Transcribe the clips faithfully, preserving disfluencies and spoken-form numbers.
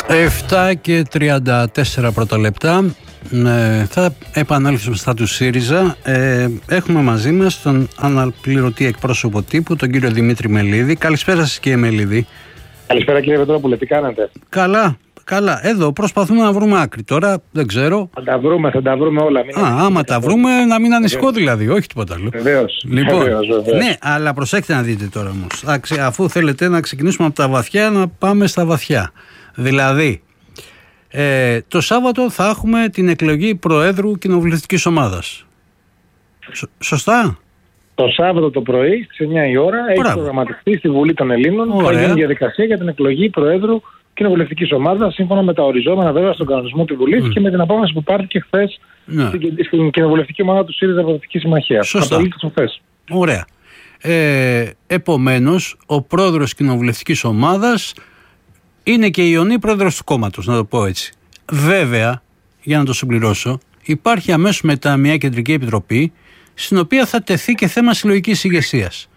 επτά και τριάντα τέσσερα πρώτα λεπτά. Ε, θα επανέλθουμε στα του ΣΥΡΙΖΑ. Ε, έχουμε μαζί μας τον αναπληρωτή εκπρόσωπο τύπου, τον κύριο Δημήτρη Μελίδη. Καλησπέρα σας, κύριε Μελίδη. Καλησπέρα, κύριε Πετρόπουλε, τι κάνετε? Καλά, καλά. Εδώ προσπαθούμε να βρούμε άκρη. Τώρα δεν ξέρω. Θα τα βρούμε, θα τα βρούμε όλα. Μην Α, άμα τα βρούμε, να μην ανησυχώ δηλαδή, όχι τίποτα άλλο. Βεβαίως. Λοιπόν, βεβαίως, βεβαίως. ναι, αλλά προσέξτε να δείτε τώρα όμως. Αφού θέλετε να ξεκινήσουμε από τα βαθιά, να πάμε στα βαθιά. Δηλαδή, ε, το Σάββατο θα έχουμε την εκλογή Προέδρου Κοινοβουλευτικής Ομάδας. Σ, σωστά? Το Σάββατο το πρωί, στις εννιά η ώρα, έχει προγραμματιστεί στη Βουλή των Ελλήνων. Ωραία. Θα γίνει διαδικασία για την εκλογή Προέδρου Κοινοβουλευτικής Ομάδας, σύμφωνα με τα οριζόμενα βέβαια στον κανονισμό του Βουλής mm. και με την απόφαση που πάρθηκε χθες ναι. στην, στην Κοινοβουλευτική Ομάδα του ΣΥΡΙΖΑ Προοδευτική Συμμαχία. Σωστά. Ωραία. Ε, επομένως, ο πρόεδρος Κοινοβουλευτικής Ομάδας είναι και η ιονή πρόεδρος του κόμματος, να το πω έτσι. Βέβαια, για να το συμπληρώσω, υπάρχει αμέσως μετά μια κεντρική επιτροπή, στην οποία θα τεθεί και θέμα συλλογικής ηγεσίας.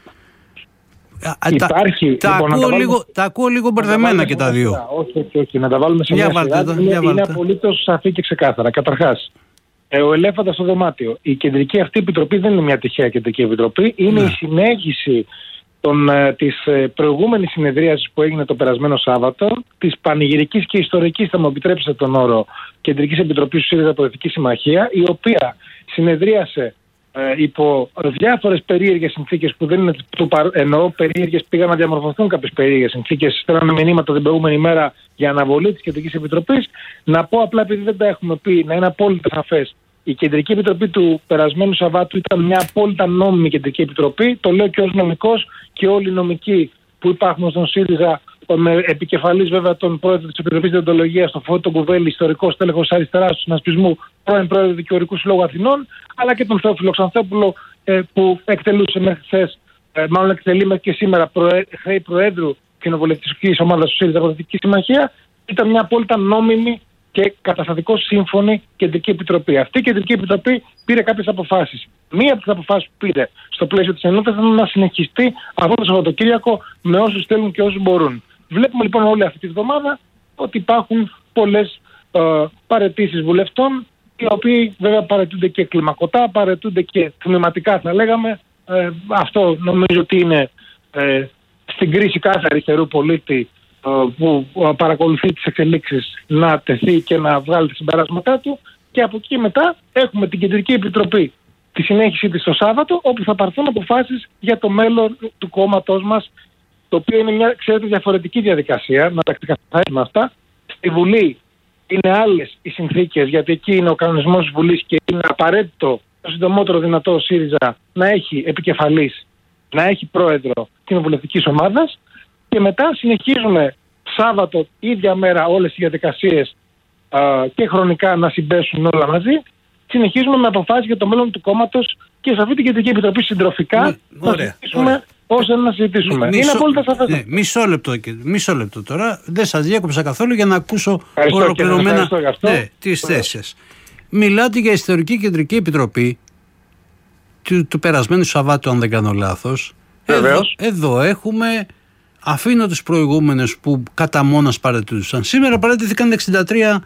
Υπάρχει. Τα, λοιπόν, τα, ακούω, βάλουμε... λίγο, τα ακούω λίγο μπερδεμένα και τα δύο. Όχι, όχι, όχι. Να τα βάλουμε σε μια σειρά. Είναι, είναι απολύτως σαφή και ξεκάθαρα. Καταρχάς, ε, ο ελέφαντας στο δωμάτιο. Η κεντρική αυτή επιτροπή δεν είναι μια τυχαία κεντρική επιτροπή. Είναι ναι. η συνέχιση Των, της προηγούμενης συνεδρίασης που έγινε το περασμένο Σάββατο, της πανηγυρικής και ιστορικής, θα μου επιτρέψετε τον όρο, Κεντρικής Επιτροπής του ΣΥΡΙΖΑ Προοδευτική Συμμαχία, η οποία συνεδρίασε ε, υπό διάφορες περίεργες συνθήκες που δεν είναι του παρ... εννοώ περίεργες, πήγαν να διαμορφωθούν κάποιες περίεργες συνθήκες, στέλνανε μηνύματα την προηγούμενη μέρα για αναβολή της Κεντρικής Επιτροπής. Να πω απλά, επειδή δεν τα έχουμε πει, να είναι απόλυτα σαφές. Η Κεντρική Επιτροπή του περασμένου Σαββάτου ήταν μια απόλυτα νόμιμη Κεντρική Επιτροπή. Το λέω και ως νομικός, και όλοι οι νομικοί που υπάρχουν στον ΣΥΡΙΖΑ, με επικεφαλής βέβαια τον πρόεδρο της Επιτροπής Διοντολογίας, τον Φώτο Κουβέλη, ιστορικός τέλεχος αριστεράς του συνασπισμού, πρώην πρόεδρο Δικηγορικού Συλλόγου Αθηνών, αλλά και τον Θεόφιλο Ξανθόπουλο ε, που εκτελούσε μέχρι χθες, ε, μάλλον εκτελεί μέχρι και σήμερα χρέη Προέδρου Κοινοβουλευτικής Ομάδας του ΣΥΡΙΖΑ Προοδευτική Συμμαχία. Ήταν μια απόλυτα νόμιμη και καταστατικό σύμφωνη Κεντρική Επιτροπή. Αυτή η Κεντρική Επιτροπή πήρε κάποιες αποφάσεις. Μία από τις αποφάσεις που πήρε στο πλαίσιο της ενότητας ήταν να συνεχιστεί αυτό το Σαββατοκύριακο με όσους θέλουν και όσους μπορούν. Βλέπουμε λοιπόν όλη αυτή τη βδομάδα ότι υπάρχουν πολλές ε, παραιτήσεις βουλευτών, οι οποίοι βέβαια παραιτούνται και κλιμακωτά, παραιτούνται και τμηματικά θα λέγαμε. Ε, αυτό νομίζω ότι είναι ε, στην κρίση κάθε αριστερού πολίτη που παρακολουθεί τις εξελίξεις να τεθεί και να βγάλει τα συμπεράσματά του, και από εκεί μετά έχουμε την Κεντρική Επιτροπή, τη συνέχιση της το Σάββατο, όπου θα πάρθουν αποφάσεις για το μέλλον του κόμματός μας, το οποίο είναι μια, ξέρετε, διαφορετική διαδικασία, να τα ξεκαθαρίσουμε αυτά. Στη Βουλή είναι άλλες οι συνθήκες, γιατί εκεί είναι ο κανονισμός της Βουλής και είναι απαραίτητο το συντομότερο δυνατό ο ΣΥΡΙΖΑ να έχει επικεφαλής, να έχει πρόεδρο κοινοβουλευτικής ομάδας. Και μετά συνεχίζουμε Σάββατο, ίδια μέρα, όλες οι διαδικασίες α, και χρονικά να συμπέσουν όλα μαζί. Συνεχίζουμε με αποφάσεις για το μέλλον του κόμματος και σε αυτή την Κεντρική Επιτροπή συντροφικά ναι, να ωραία, συζητήσουμε όσο να συζητήσουμε. Μισό, είναι απόλυτα σαφές. Ναι, μισό, λεπτό, μισό λεπτό τώρα. Δεν σας διέκοψα καθόλου για να ακούσω ολοκληρωμένα ναι, τις θέσεις. Μιλάτε για ιστορική Κεντρική Επιτροπή του, του περασμένου Σαββάτου, αν δεν κάνω λάθος. Εδώ, εδώ έχουμε... Αφήνω τους προηγούμενους που κατά μόνος παραιτούνταν. Σήμερα παραιτήθηκαν εξήντα τρία,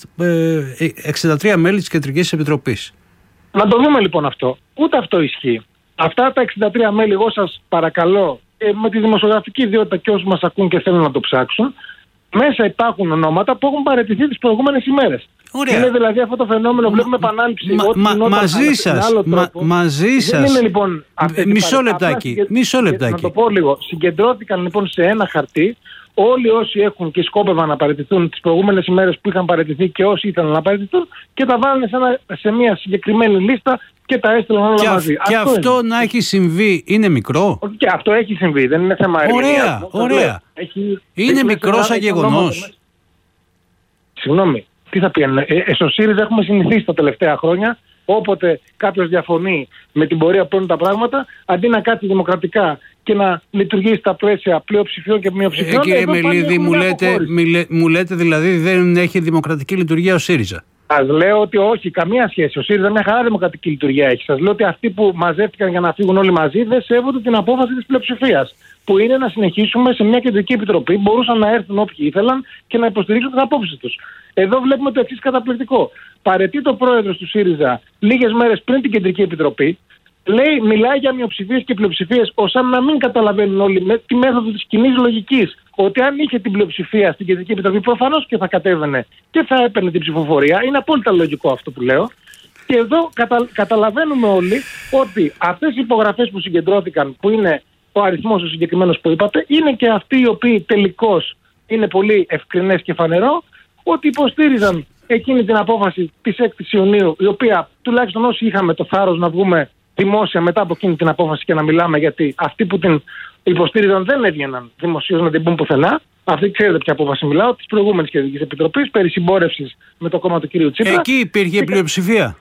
εξήντα τρία μέλη της Κεντρικής Επιτροπής. Να το δούμε λοιπόν αυτό. Ούτε αυτό ισχύει. Αυτά τα εξήντα τρία μέλη, εγώ σας παρακαλώ, με τη δημοσιογραφική ιδιότητα και όσους μας ακούν και θέλουν να το ψάξουν, μέσα υπάρχουν ονόματα που έχουν παραιτηθεί τις προηγούμενες ημέρες. Ωραία. Είναι δηλαδή αυτό το φαινόμενο, βλέπουμε επανάληψη. Μα, μα, μαζί σας, μα, μαζί σας. Δεν είναι λοιπόν μισό λεπτάκι, συγκεντ... μισό λεπτάκι. Να το πω λίγο. Συγκεντρώθηκαν λοιπόν σε ένα χαρτί όλοι όσοι έχουν και σκόπευαν να παραιτηθούν τις προηγούμενες ημέρες που είχαν παραιτηθεί και όσοι ήθελαν να παραιτηθούν, και τα βάλανε σε, ένα, σε μια συγκεκριμένη λίστα και τα έστειλαν όλα και μαζί. Και αυτό, αυτό να έχει συμβεί είναι μικρό. Και αυτό έχει συμβεί, δεν είναι θέμα ερμηνείας. Ωραία, ωραία. Έχει, είναι έχει μικρό σαν γεγονός. Συγγνώμη. Τι θα πει, ε, στο ΣΥΡΙΖΑ έχουμε συνηθίσει τα τελευταία χρόνια, όποτε κάποιος διαφωνεί με την πορεία που παίρνουν τα πράγματα, αντί να κάτσει δημοκρατικά και να λειτουργεί στα πλαίσια πλειοψηφιών και μειοψηφιών. Ε, κύριε Μελίδη, μου λέτε, μιλέ, μου λέτε δηλαδή δεν έχει δημοκρατική λειτουργία ο ΣΥΡΙΖΑ. Σας λέω ότι όχι, καμία σχέση. Ο ΣΥΡΙΖΑ μια χαρά δημοκρατική λειτουργία έχει. Σας λέω ότι αυτοί που μαζεύτηκαν για να φύγουν όλοι μαζί δεν σέβονται την απόφαση της πλειοψηφίας. Που είναι να συνεχίσουμε σε μια κεντρική επιτροπή. Μπορούσαν να έρθουν όποιοι ήθελαν και να υποστηρίξουν την απόψη τους. Εδώ βλέπουμε το εξής καταπληκτικό. Παραιτεί το πρόεδρος του ΣΥΡΙΖΑ λίγες μέρες πριν την κεντρική επιτροπή. Λέει, μιλάει για μειοψηφίες και πλειοψηφίες, ως αν να μην καταλαβαίνουν όλοι με τη μέθοδο της κοινής λογικής. Ότι αν είχε την πλειοψηφία στην Κεντρική Επιτροπή, προφανώς και θα κατέβαινε και θα έπαιρνε την ψηφοφορία. Είναι απόλυτα λογικό αυτό που λέω. Και εδώ κατα, καταλαβαίνουμε όλοι ότι αυτές οι υπογραφές που συγκεντρώθηκαν, που είναι ο αριθμός ο συγκεκριμένος που είπατε, είναι και αυτοί οι οποίοι τελικώς είναι πολύ ευκρινές και φανερό, ότι υποστήριζαν εκείνη την απόφαση της έκτης Ιουνίου, η οποία τουλάχιστον όσοι είχαμε το θάρρος να βγούμε δημόσια μετά από εκείνη την απόφαση και να μιλάμε, γιατί αυτοί που την υποστήριζαν δεν έβγαιναν δημοσίως να την πούν πουθενά. Αυτή ξέρετε ποια απόφαση μιλάω, της προηγούμενης Κεντρικής Επιτροπής, περί συμπόρευσης με το κόμμα του κ. Τσίπρα. Εκεί υπήρχε πλειοψηφία.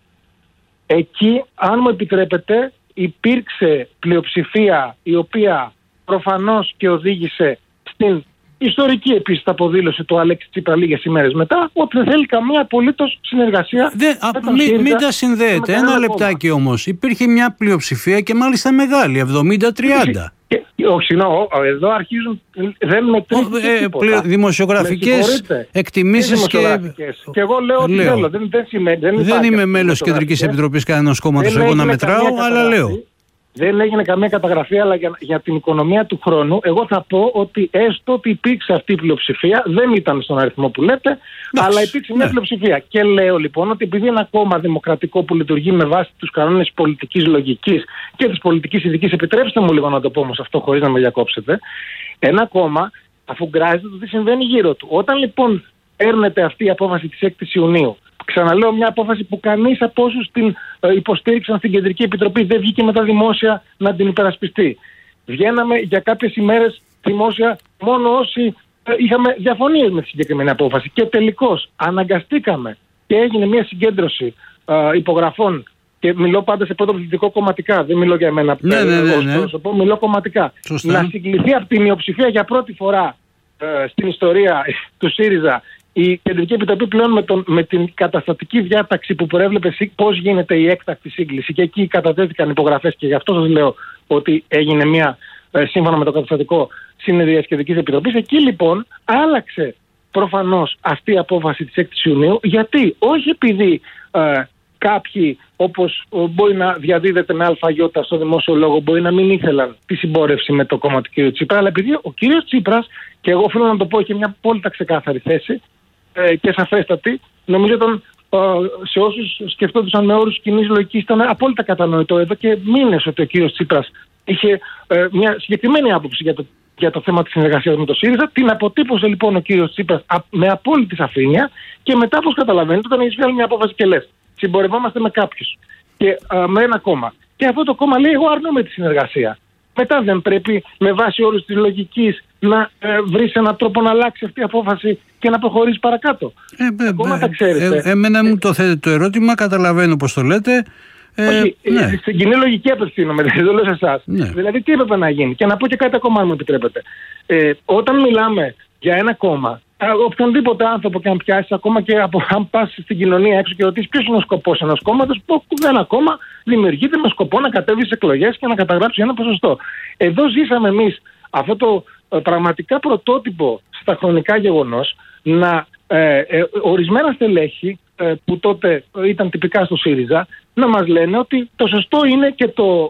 Εκεί, αν μου επιτρέπετε, υπήρξε πλειοψηφία η οποία προφανώς και οδήγησε στην ιστορική επίσης αποδήλωση του Αλέξη Τσίπρα λίγες ημέρες μετά, ότι δεν θέλει καμία απολύτως συνεργασία. Δεν, α, μην, μην τα συνδέετε. Ένα λεπτάκι όμως. Υπήρχε μια πλειοψηφία και μάλιστα μεγάλη, εβδομήντα τριάντα. Όχι, συγγνώμη, εδώ αρχίζουν. Δεν μετρήσουν. Ε, δημοσιογραφικές εκτιμήσεις και. Και εγώ λέω ότι λέω. θέλω. Δεν, δεν, σημαίνει, δεν, δεν είμαι μέλος της Κεντρικής Επιτροπής κανένας κόμματος εγώ να μετράω, αλλά λέω. Δεν έγινε καμία καταγραφή, αλλά για, για την οικονομία του χρόνου, εγώ θα πω ότι έστω ότι υπήρξε αυτή η πλειοψηφία, δεν ήταν στον αριθμό που λέτε, Άς, αλλά υπήρξε μια ναι. πλειοψηφία. Και λέω λοιπόν ότι επειδή είναι ένα κόμμα δημοκρατικό που λειτουργεί με βάση τους κανόνες πολιτικής λογικής και της πολιτικής ηθικής, επιτρέψτε μου λίγο να το πω όμως αυτό χωρίς να με διακόψετε, ένα κόμμα αφουγκράζεται το τι συμβαίνει γύρω του. Όταν λοιπόν παίρνεται αυτή η απόφαση της έκτης Ιουνίου, ξαναλέω, μια απόφαση που κανείς από όσους την ε, υποστήριξαν στην Κεντρική Επιτροπή δεν βγήκε μετά δημόσια να την υπερασπιστεί. Βγαίναμε για κάποιες ημέρες δημόσια μόνο όσοι ε, είχαμε διαφωνίες με τη συγκεκριμένη απόφαση. Και τελικώς αναγκαστήκαμε και έγινε μια συγκέντρωση ε, υπογραφών. Και μιλώ πάντα σε πρώτο πληθυντικό κομματικά. Δεν μιλώ για εμένα ναι, ναι, ναι, ναι. πρόσωπο, μιλώ κομματικά. Σωστά. Να συγκληθεί από τη μειοψηφία για πρώτη φορά ε, στην ιστορία του ΣΥΡΙΖΑ. Η Κεντρική Επιτροπή πλέον με, τον, με την καταστατική διάταξη που προέβλεπε πώς γίνεται η έκτακτη σύγκληση και εκεί κατατέθηκαν υπογραφές και γι' αυτό σας λέω ότι έγινε μια ε, σύμφωνα με το καταστατικό συνεδρία της Κεντρικής Επιτροπής. Εκεί λοιπόν άλλαξε προφανώς αυτή η απόφαση της έκτης Ιουνίου, γιατί όχι επειδή ε, κάποιοι όπως ε, μπορεί να διαδίδεται με αλφαγιώτα στο δημόσιο λόγο μπορεί να μην ήθελαν τη συμπόρευση με το κόμμα του κ. Τσίπρα, αλλά επειδή ο κ. Τσίπρας, και εγώ οφείλω να το πω, είχε μια απόλυτα ξεκάθαρη θέση και σαφέστατη, νομίζω ήταν σε όσους σκεφτόντουσαν με όρους κοινής λογικής ήταν απόλυτα κατανοητό εδώ και μήνες ότι ο κύριος Τσίπρας είχε μια συγκεκριμένη άποψη για το, για το θέμα της συνεργασίας με το ΣΥΡΙΖΑ. Την αποτύπωσε λοιπόν ο κύριος Τσίπρας με απόλυτη σαφήνεια και μετά, όπως καταλαβαίνετε, όταν έχεις βγάλει μια απόφαση και λες συμπορευόμαστε με κάποιους και α, με ένα κόμμα. Και αυτό το κόμμα λέει εγώ αρνούμαι τη συνεργασία. Μετά δεν πρέπει με βάση όρους της λογικής να ε, βρεις έναν τρόπο να αλλάξει αυτή η απόφαση και να προχωρήσει παρακάτω. Ε, Ακόμα ε, τα ξέρετε. Ε, εμένα μου το θέτει το ερώτημα, καταλαβαίνω πώς το λέτε. Ε, Όχι, ναι. Στην κοινή λογική απευθύνομαι, δεν το λέω σε εσάς. Ναι. Δηλαδή τι έπρεπε να γίνει. Και να πω και κάτι ακόμα, αν μου επιτρέπετε. Ε, όταν μιλάμε για ένα κόμμα, οποιονδήποτε άνθρωπο και αν πιάσει, ακόμα και από, αν πας στην κοινωνία έξω και ρωτήσεις ποιος είναι ο σκοπός ενός κόμματος, που ένα κόμμα δημιουργείται με σκοπό να κατέβει στις εκλογές και να καταγράψει ένα ποσοστό. Εδώ ζήσαμε εμείς αυτό το ε, πραγματικά πρωτότυπο στα χρονικά γεγονός να ε, ε, ορισμένα στελέχη ε, που τότε ήταν τυπικά στο ΣΥΡΙΖΑ να μας λένε ότι το σωστό είναι και το,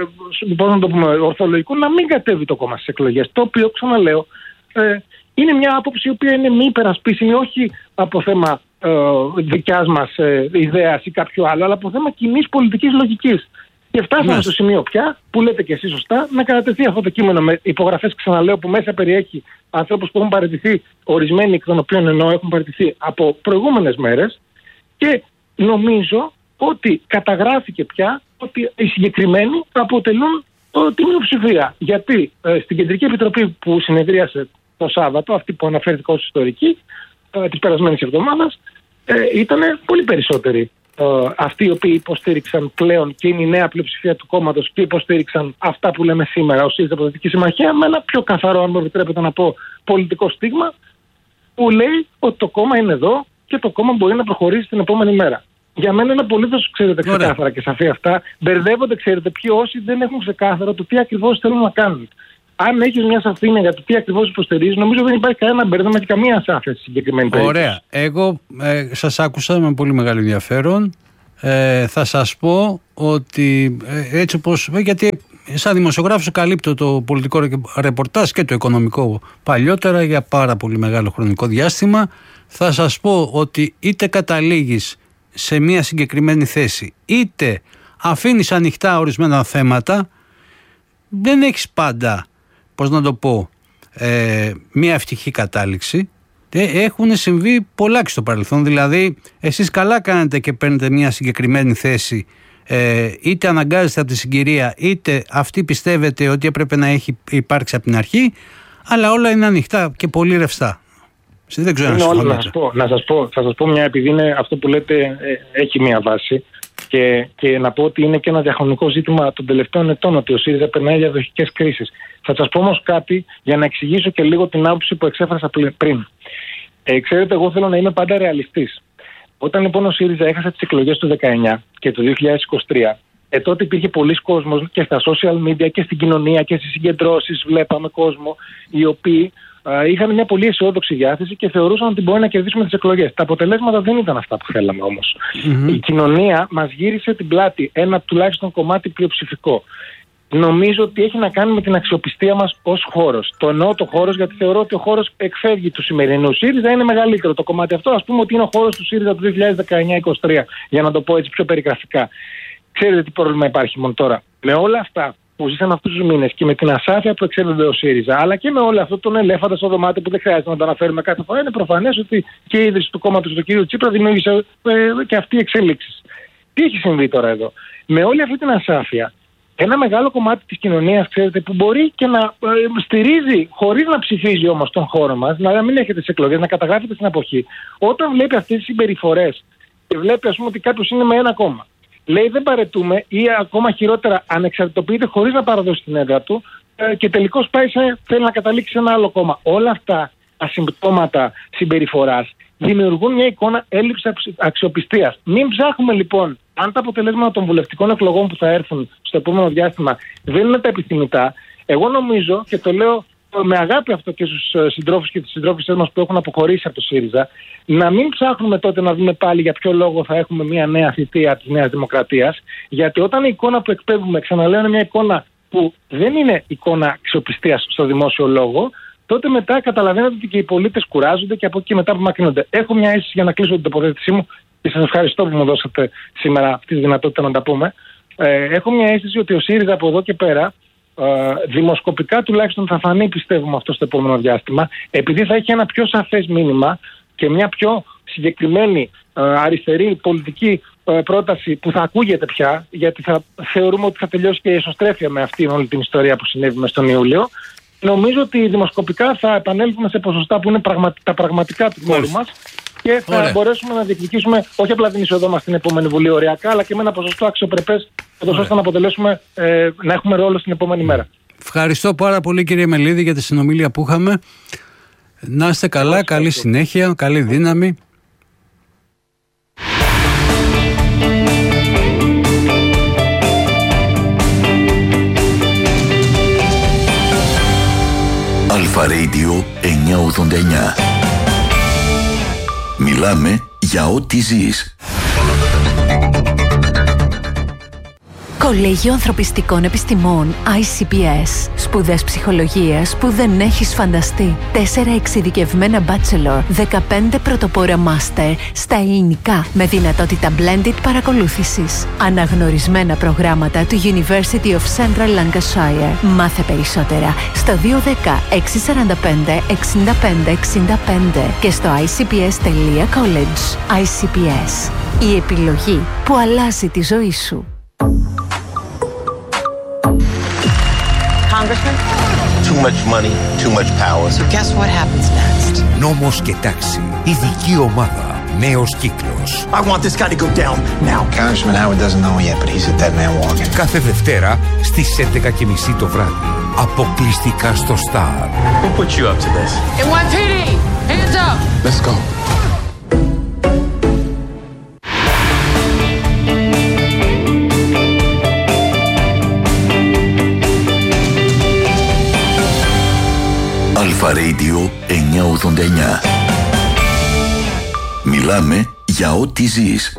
ε, πώς να το πούμε, ορθολογικό να μην κατέβει το κόμμα στις εκλογές. Το οποίο, ξαναλέω, ε, είναι μια άποψη η οποία είναι μη υπερασπίσιμη, όχι από θέμα ε, δικιάς μας ε, ιδέας ή κάποιο άλλο, αλλά από θέμα κοινής πολιτικής λογικής. Και φτάσαμε yes. στο σημείο πια, που λέτε και εσείς σωστά, να κατατεθεί αυτό το κείμενο με υπογραφές, ξαναλέω, που μέσα περιέχει ανθρώπους που έχουν παραιτηθεί, ορισμένοι εκ των οποίων εννοώ έχουν παραιτηθεί από προηγούμενες μέρες, και νομίζω ότι καταγράφηκε πια ότι οι συγκεκριμένοι αποτελούν ε, τη μειοψηφία. Γιατί ε, στην Κεντρική Επιτροπή που συνεδρίασε το Σάββατο, αυτή που αναφέρθηκα ως ιστορική, ε, της περασμένης εβδομάδας, ε, ήταν πολύ περισσότεροι ε, αυτοί οι οποίοι υποστήριξαν πλέον και είναι η νέα πλειοψηφία του κόμματος και υποστήριξαν αυτά που λέμε σήμερα ως ΣΥΡΙΖΑ Προοδευτική Συμμαχία, με ένα πιο καθαρό, αν μου επιτρέπετε να πω, πολιτικό στίγμα, που λέει ότι το κόμμα είναι εδώ και το κόμμα μπορεί να προχωρήσει την επόμενη μέρα. Για μένα είναι απολύτως, ξέρετε, ξεκάθαρα και σαφή αυτά. Μπερδεύονται, ξέρετε, ποιοι όσοι δεν έχουν ξεκάθαρο το τι ακριβώς θέλουν να κάνουν. Αν έχεις μια σαφήνεια για το τι ακριβώς υποστηρίζεις, νομίζω δεν υπάρχει κανένα μπέρδεμα και καμία ασάφεια στη συγκεκριμένη περίπτωση. Ωραία. Εγώ ε, σας άκουσα με πολύ μεγάλο ενδιαφέρον. Ε, θα σας πω ότι ε, έτσι όπως. Γιατί σαν δημοσιογράφος καλύπτω το πολιτικό ρεπορτάζ και το οικονομικό παλιότερα για πάρα πολύ μεγάλο χρονικό διάστημα. Θα σας πω ότι είτε καταλήγεις σε μια συγκεκριμένη θέση, είτε αφήνεις ανοιχτά ορισμένα θέματα, δεν έχεις πάντα, πώς να το πω, ε, μια ευτυχή κατάληξη. Έχουν συμβεί πολλά και στο παρελθόν. Δηλαδή, εσείς καλά κάνετε και παίρνετε μια συγκεκριμένη θέση, ε, είτε αναγκάζεστε από τη συγκυρία, είτε αυτή πιστεύετε ότι έπρεπε να έχει υπάρξει από την αρχή, αλλά όλα είναι ανοιχτά και πολύ ρευστά. Δεν ξέρω είναι όλα, να σας πω, να σας πω, θα σας πω μια, επειδή είναι αυτό που λέτε ε, έχει μια βάση και, και να πω ότι είναι και ένα διαχρονικό ζήτημα των τελευταίων ετών ότι ο ΣΥΡΙΖΑ περνάει διαδοχικές κρίσεις. Θα σας πω όμως κάτι για να εξηγήσω και λίγο την άποψη που εξέφρασα πριν. Ε, ξέρετε, εγώ θέλω να είμαι πάντα ρεαλιστής. Όταν λοιπόν ο ΣΥΡΙΖΑ έχασε τις εκλογές του δεκαεννιά και το δύο χιλιάδες είκοσι τρία, ε, τότε υπήρχε πολλοί κόσμος και στα social media και στην κοινωνία και στις συγκεντρώσεις βλέπαμε κόσμο οι οποίοι είχαν μια πολύ αισιόδοξη διάθεση και θεωρούσαν ότι μπορεί να κερδίσουμε τις εκλογές. Τα αποτελέσματα δεν ήταν αυτά που θέλαμε όμως. Mm-hmm. Η κοινωνία μας γύρισε την πλάτη, ένα τουλάχιστον κομμάτι πλειοψηφικό. Νομίζω ότι έχει να κάνει με την αξιοπιστία μας ως χώρος. Το εννοώ το χώρος γιατί θεωρώ ότι ο χώρος εκφεύγει του σημερινού ΣΥΡΙΖΑ, είναι μεγαλύτερο το κομμάτι αυτό. Ας πούμε ότι είναι ο χώρος του ΣΥΡΙΖΑ του δύο χιλιάδες δεκαεννιά είκοσι τρία, για να το πω έτσι πιο περιγραφικά. Ξέρετε τι πρόβλημα υπάρχει μόνο τώρα? Με όλα αυτά που ζήσαμε αυτούς τους μήνες και με την ασάφεια που εξέλεγε ο ΣΥΡΙΖΑ, αλλά και με όλο αυτό τον ελέφαντα στο δωμάτιο που δεν χρειάζεται να το αναφέρουμε κάθε φορά, είναι προφανές ότι και η ίδρυση του κόμματος του κ. Τσίπρα δημιούργησε ε, και αυτή η εξέλιξη. Τι έχει συμβεί τώρα εδώ? Με όλη αυτή την ασάφεια, ένα μεγάλο κομμάτι της κοινωνίας, ξέρετε, που μπορεί και να ε, στηρίζει χωρίς να ψηφίζει όμως τον χώρο μας, να μην έχετε τις εκλογές, να καταγράφετε στην αποχή, όταν βλέπει αυτές τις συμπεριφορές και βλέπει, ας πούμε, ότι κάποιος είναι με ένα κόμμα, λέει δεν παρετούμε ή ακόμα χειρότερα ανεξαρτητοποιείται χωρίς να παραδώσει την έδρα του ε, και τελικώς πάει σε, θέλει να καταλήξει σε ένα άλλο κόμμα. Όλα αυτά τα συμπτώματα συμπεριφοράς δημιουργούν μια εικόνα έλλειψης αξιοπιστίας. Μην ψάχνουμε λοιπόν, αν τα αποτελέσματα των βουλευτικών εκλογών που θα έρθουν στο επόμενο διάστημα δεν είναι τα επιθυμητά. Εγώ νομίζω, και το λέω με αγάπη αυτό και στους συντρόφους και τις συντρόφισσές μας που έχουν αποχωρήσει από το ΣΥΡΙΖΑ, να μην ψάχνουμε τότε να δούμε πάλι για ποιο λόγο θα έχουμε μια νέα θητεία της Νέας Δημοκρατίας, γιατί όταν η εικόνα που εκπέμπουμε, ξαναλέω, είναι μια εικόνα που δεν είναι εικόνα αξιοπιστίας στο δημόσιο λόγο, τότε μετά καταλαβαίνετε ότι και οι πολίτες κουράζονται και από εκεί και μετά απομακρύνονται. Έχω μια αίσθηση, για να κλείσω την τοποθέτησή μου, και σας ευχαριστώ που μου δώσατε σήμερα αυτή τη δυνατότητα να τα πούμε. Ε, έχω μια αίσθηση ότι ο ΣΥΡΙΖΑ από εδώ και πέρα, ε, δημοσκοπικά τουλάχιστον θα φανεί, πιστεύουμε, αυτό στο επόμενο διάστημα, επειδή θα έχει ένα πιο σαφές μήνυμα και μια πιο συγκεκριμένη ε, αριστερή πολιτική ε, πρόταση που θα ακούγεται πια, γιατί θα θεωρούμε ότι θα τελειώσει και η εσωστρέφεια με αυτήν όλη την ιστορία που συνέβη μες τον Ιούλιο. Νομίζω ότι δημοσκοπικά θα επανέλθουμε σε ποσοστά που είναι πραγμα... τα πραγματικά του χώρου μας και θα Ωραία. μπορέσουμε να διεκδικήσουμε όχι απλά την είσοδό μας στην επόμενη Βουλή οριακά, αλλά και με ένα ποσοστό αξιοπρεπές, ώστε να αποτελέσουμε, ε, να έχουμε ρόλο στην επόμενη μέρα. Ευχαριστώ πάρα πολύ, κύριε Μελίδη, για τη συνομιλία που είχαμε. Να είστε καλά, Ευχαριστώ. καλή συνέχεια, καλή δύναμη. Αλφα Radio εννιακόσια ογδόντα εννιά. Μιλάμε για ό,τι ζεις. Κολέγιο Ανθρωπιστικών Επιστημών άι σι πι ες. Σπουδές ψυχολογίας που δεν έχεις φανταστεί. Τέσσερα εξειδικευμένα bachelor, δεκαπέντε πρωτοπόρα master στα ελληνικά με δυνατότητα blended παρακολούθησης. Αναγνωρισμένα προγράμματα του University of Central Lancashire. Μάθε περισσότερα στο δύο ένα μηδέν έξι τέσσερα πέντε εξήντα πέντε εξήντα πέντε και στο άι σι πι ες τελεία college. άι σι πι ες. Η επιλογή που αλλάζει τη ζωή σου. Congressman? Too much money, too much power. So guess what happens next? Νόμος και τάξη. Ειδική ομάδα. Νέος κύκλος. I want this guy to go down now. Congressman Howard doesn't know yet, but he's a dead man walking. Κάθε Δευτέρα στις έντεκα και μισή το βράδυ. Αποκλειστικά στο Star. Who put you up to this? εν γουάι πι ντι! Hands up! Let's go. Radio εννιακόσια ογδόντα εννιά. Μιλάμε για ό,τι ζεις.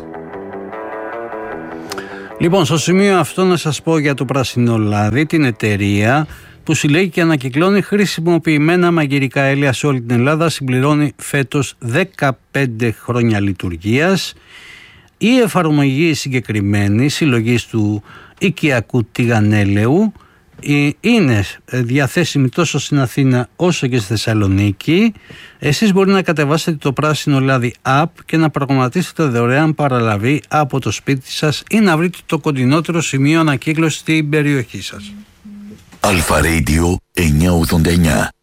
Λοιπόν, στο σημείο αυτό να σας πω για το Πράσινο Λάδι, την εταιρεία που συλλέγει και ανακυκλώνει χρησιμοποιημένα μαγειρικά έλαια σε όλη την Ελλάδα, συμπληρώνει φέτος δεκαπέντε χρόνια λειτουργίας. Η εφαρμογή συγκεκριμένη συλλογής του οικιακού τηγανέλαιου είναι διαθέσιμη τόσο στην Αθήνα όσο και στη Θεσσαλονίκη. Εσείς μπορείτε να κατεβάσετε το Πράσινο Λάδι app και να πραγματίσετε δωρεάν παραλαβή από το σπίτι σας ή να βρείτε το κοντινότερο σημείο ανακύκλωσης στην περιοχή σας. Αλφα Radio εννιακόσια ογδόντα εννιά.